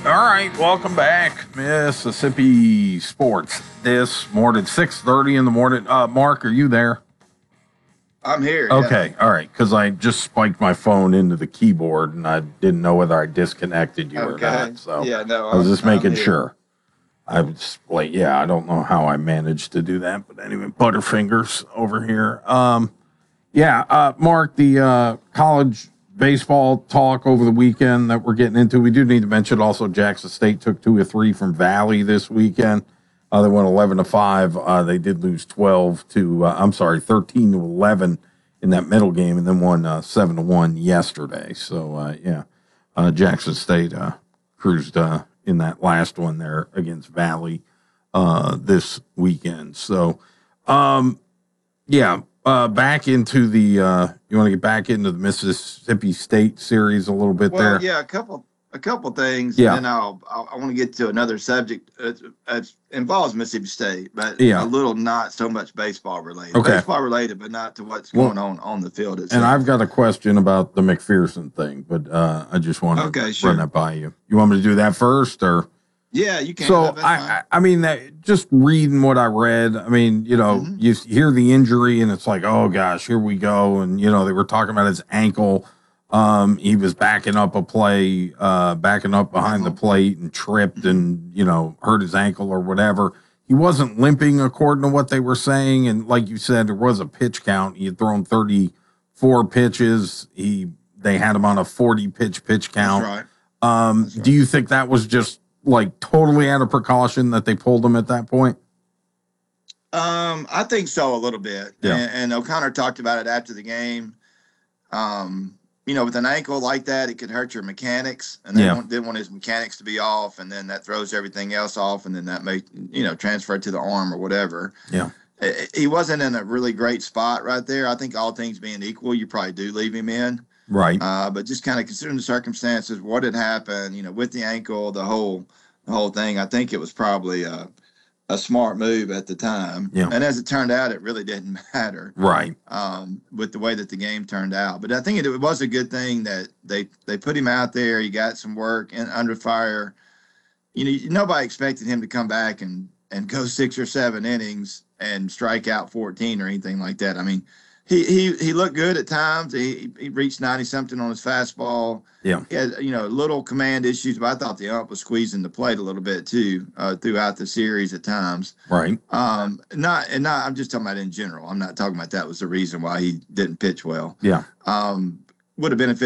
All right, welcome back, Mississippi Sports. This morning, 6:30 in the morning. Mark, are you there? I'm here. Okay, Yeah. all right, because I just spiked my phone into the keyboard and I didn't know whether I disconnected you or Okay. not. So Yeah. No, I was just I'm making here. sure. I was like, yeah, I don't know how I managed to do that, but anyway, Butterfingers over here. Mark, the college baseball talk over the weekend that we're getting into. We do need to mention also Jackson State took 2 or 3 from Valley this weekend. They went 11-5. They did lose 13 to 11 in that middle game, and then won 7-1 yesterday. So Jackson State cruised in that last one there against Valley this weekend. So, back into the you want to get back into the Mississippi State series a little bit Well, there. yeah, a couple things, Yeah. and then I want to get to another subject. It involves Mississippi State, but Yeah. a little not so much baseball related. Okay. Baseball related, but not to what's going on the field itself. And I've got a question about the McPherson thing, but I just want to run that by you. You want me to do that first, or? Yeah, you can. So I mean, that just reading what I read, I mean, you hear the injury and it's like, oh gosh, here we go. And they were talking about his ankle. He was backing up a play, backing up behind the plate and tripped and, hurt his ankle or whatever. He wasn't limping according to what they were saying. And like you said, there was a pitch count. He had thrown 34 pitches. They had him on a 40 pitch count. That's right. Do you think that was just like totally out of precaution that they pulled him at that point? I think so, a little bit. Yeah. And O'Connor talked about it after the game. With an ankle like that, it could hurt your mechanics, and they didn't want his mechanics to be off, and then that throws everything else off, and then that may, transfer to the arm or whatever. Yeah. He wasn't in a really great spot right there. I think all things being equal, you probably do leave him in. Right. But just kind of considering the circumstances, what had happened, with the ankle, the whole thing, I think it was probably a smart move at the time. Yeah. And as it turned out, it really didn't matter. Right. With the way that the game turned out. But I think it was a good thing that they put him out there. He got some work and under fire. Nobody expected him to come back and go 6 or 7 innings and strike out 14 or anything like that. I mean, he looked good at times. He reached 90-something on his fastball. Yeah. He had, little command issues, but I thought the ump was squeezing the plate a little bit too throughout the series at times. Right. I'm just talking about in general. I'm not talking about that was the reason why he didn't pitch well. Yeah. Would have benefited